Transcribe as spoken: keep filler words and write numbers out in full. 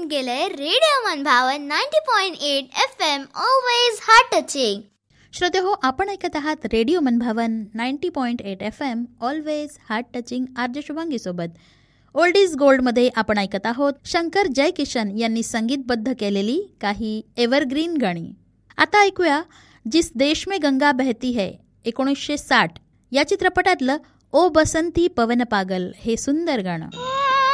ऐकून गेलंय रेडिओ मनभावन ninety point eight F am always heart touching. श्रोते हो, आपण ऐकत आहात रेडिओ मनभावन ninety point eight F am always heart touching RJ Shubhangi सोबत. ओल्ड इज गोल्ड मध्ये आपण ऐकत आहोत शंकर जयकिशन यांनी संगीतबद्ध केलेली काही एव्हरग्रीन गाणी. आता ऐकूया जिस देश में गंगा बहती है एकोणीसशे साठ या चित्रपटातलं ओ बसंती पवन पागल हे सुंदर गाणं.